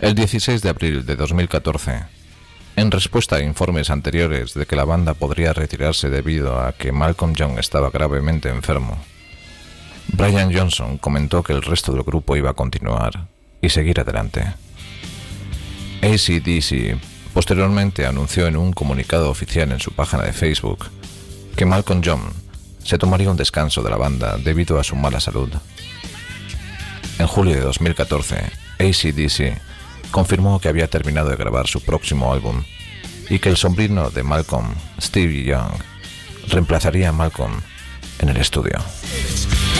El 16 de abril de 2014, en respuesta a informes anteriores de que la banda podría retirarse debido a que Malcolm Young estaba gravemente enfermo, Brian Johnson comentó que el resto del grupo iba a continuar y seguir adelante. AC/DC posteriormente anunció en un comunicado oficial en su página de Facebook que Malcolm Young se tomaría un descanso de la banda debido a su mala salud. En julio de 2014, AC/DC confirmó que había terminado de grabar su próximo álbum y que el sobrino de Malcolm, Stevie Young, reemplazaría a Malcolm en el estudio.